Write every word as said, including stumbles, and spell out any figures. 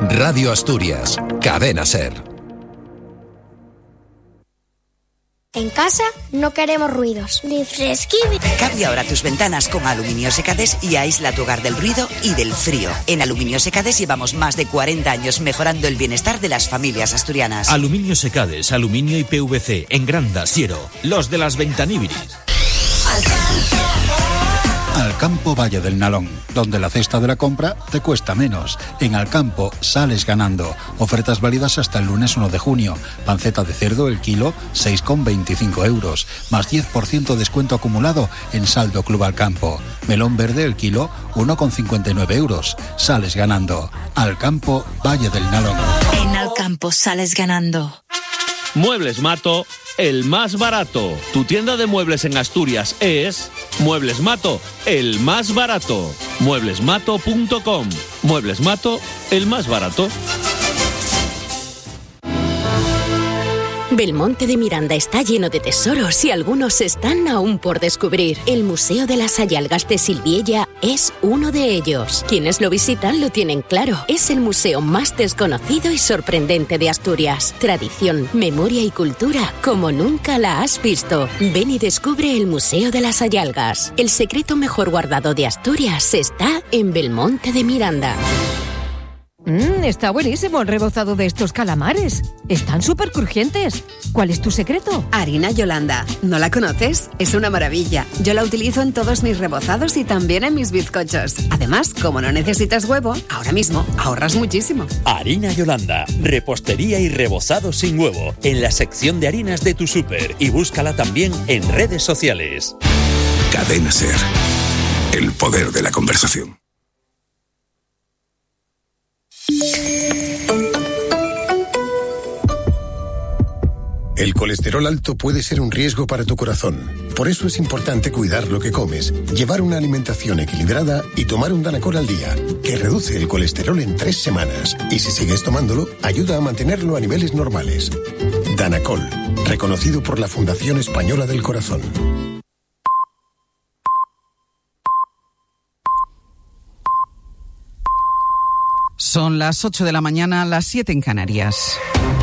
Radio Asturias, Cadena SER. En casa no queremos ruidos, ni fresquín. Cambia ahora tus ventanas con Aluminio Secades y aísla tu hogar del ruido y del frío. En Aluminio Secades llevamos más de cuarenta años mejorando el bienestar de las familias asturianas. Aluminio Secades, aluminio y P V C, en Granda, Siero, los de las Ventaníbiris. Alcampo Valle del Nalón, donde la cesta de la compra te cuesta menos. En Alcampo sales ganando. Ofertas válidas hasta el lunes uno de junio. Panceta de cerdo el kilo seis con veinticinco euros, más diez por ciento descuento acumulado en saldo Club Alcampo. Melón verde el kilo uno con cincuenta y nueve euros. Sales ganando. Alcampo Valle del Nalón. En Alcampo sales ganando. Muebles Mato, el más barato. Tu tienda de muebles en Asturias es Muebles Mato, el más barato. muebles mato punto com. Muebles Mato, el más barato. Belmonte de Miranda está lleno de tesoros y algunos están aún por descubrir. El Museo de las Sayalgas de Silviella es uno de ellos. Quienes lo visitan lo tienen claro. Es el museo más desconocido y sorprendente de Asturias. Tradición, memoria y cultura como nunca la has visto. Ven y descubre el Museo de las Sayalgas. El secreto mejor guardado de Asturias está en Belmonte de Miranda. Mmm, está buenísimo el rebozado de estos calamares. Están súper crujientes. ¿Cuál es tu secreto? Harina Yolanda. ¿No la conoces? Es una maravilla. Yo la utilizo en todos mis rebozados y también en mis bizcochos. Además, como no necesitas huevo, ahora mismo ahorras muchísimo. Harina Yolanda. Repostería y rebozado sin huevo. En la sección de harinas de tu súper. Y búscala también en redes sociales. Cadena SER. El poder de la conversación. El colesterol alto puede ser un riesgo para tu corazón. Por eso es importante cuidar lo que comes, llevar una alimentación equilibrada y tomar un Danacol al día, que reduce el colesterol en tres semanas. Y si sigues tomándolo, ayuda a mantenerlo a niveles normales. Danacol, reconocido por la Fundación Española del Corazón. Son las ocho de la mañana, las siete en Canarias.